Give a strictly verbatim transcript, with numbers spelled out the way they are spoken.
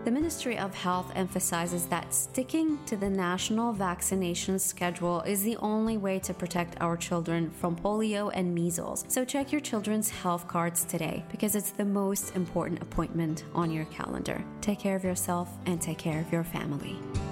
The Ministry of Health emphasizes that sticking to the national vaccination schedule is the only way to protect our children from polio and measles. So check your children's health cards today because it's the most important appointment on your calendar. Take care of yourself and take care of your family.